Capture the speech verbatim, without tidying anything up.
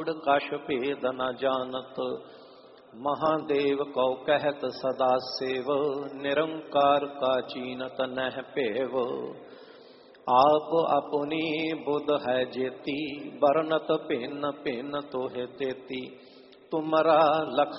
ब्रह्मांड कश भेद न जानत, महादेव कौ कहत सदा सेव, निरंकार का चीनत नह पेव। आप अपनी बुध है जेती, बरनत भिन्न भिन्न तोहे तेती, तुमरा लख